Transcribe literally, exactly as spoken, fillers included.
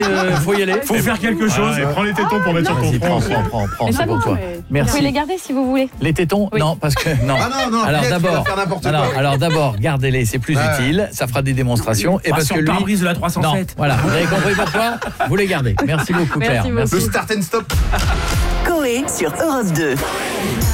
euh, faut y aller. Faut faire quelque chose. Ah, prends les tétons pour mettre Vas-y, sur ton prends, front. prends, prends, prends, Mais c'est ça, pour non, toi. mais- Vous Merci. pouvez les garder si vous voulez. Les tétons Oui. Non, parce que non. Ah non, non, alors Piette, tu vas d'abord, faire n'importe alors, quoi. alors d'abord, gardez-les, c'est plus Ouais. utile, ça fera des démonstrations. Et parce sur que le lui, pare-brise de la trois cent non, sept. voilà, vous avez compris pourquoi. Vous les gardez. Merci beaucoup, Claire. Merci beaucoup. Le start and stop. Coé sur Europe deux.